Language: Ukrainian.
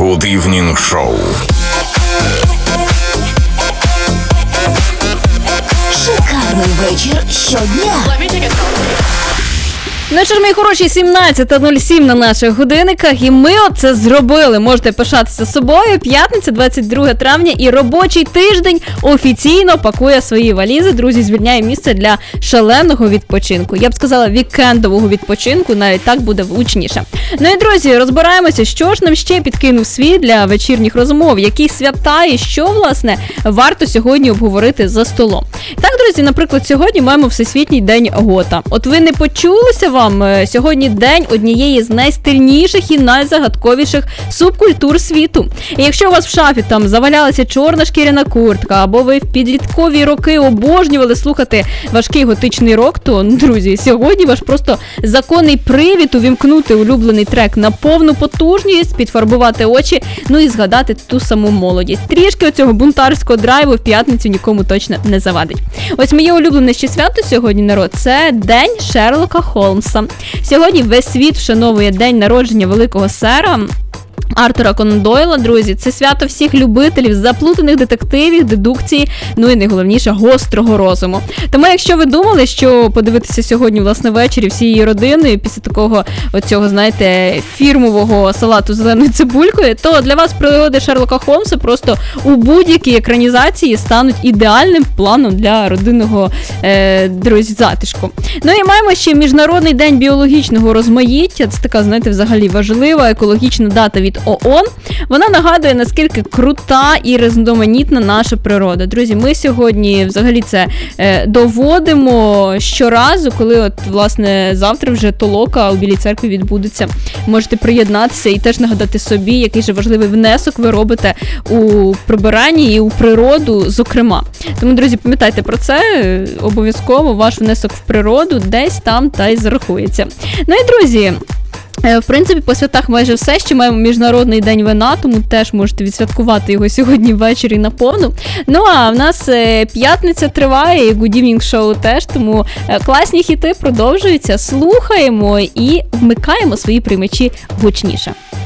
Good Evening Show. Шикарний вечір щодня. Ну що ж, мої хороші, 17:07 на наших годинниках, і ми оце зробили. Можете пишатися собою. П'ятниця, 22 травня, і робочий тиждень офіційно пакує свої валізи. Друзі, звільняє місце для шаленого відпочинку. Я б сказала, вікендового відпочинку, навіть так буде влучніше. Ну і, друзі, розбираємося, що ж нам ще підкинув світ для вечірніх розмов, які свята і що, власне, варто сьогодні обговорити за столом. Так, друзі, наприклад, сьогодні маємо Всесвітній день Гота. От ви не почулися вам? Сьогодні день однієї з найстильніших і найзагадковіших субкультур світу. І якщо у вас в шафі там завалялася чорна шкіряна куртка, або ви в підліткові роки обожнювали слухати важкий готичний рок, то, друзі, сьогодні ваш просто законний привід увімкнути улюблений трек на повну потужність, підфарбувати очі, ну і згадати ту саму молодість. Трішки оцього бунтарського драйву в п'ятницю нікому точно не завадить. Ось моє улюблене ще свято сьогодні, народ, це День Шерлока Холмса. Сьогодні весь світ вшановує день народження великого сера Артура Конан Дойла, друзі. Це свято всіх любителів заплутаних детективів, дедукції, ну і найголовніше, гострого розуму. Тому якщо ви думали, що подивитися сьогодні, власне, ввечері всією родиною після такого оцього, знаєте, фірмового салату з зеленою цибулькою, то для вас пригоди Шерлока Холмса просто у будь-якій екранізації стануть ідеальним планом для родинного, друзі, затишку. Ну і маємо ще Міжнародний день біологічного розмаїття. Це така, знаєте, взагалі важлива екологічна дата від ООН. Вона нагадує, наскільки крута і різноманітна наша природа. Друзі, ми сьогодні взагалі це доводимо щоразу, коли от, власне, завтра вже толока у Білій церкві відбудеться. Можете приєднатися і теж нагадати собі, який же важливий внесок ви робите у прибиранні і у природу, зокрема. Тому, друзі, пам'ятайте про це, обов'язково ваш внесок в природу десь там та й зарахується. Ну і, друзі, в принципі, по святах майже все. Ще маємо Міжнародний день вина, тому теж можете відсвяткувати його сьогодні ввечері наповну. Ну а в нас п'ятниця триває, і Good Evening Show теж, тому класні хіти продовжуються, слухаємо і вмикаємо свої приймачі гучніше.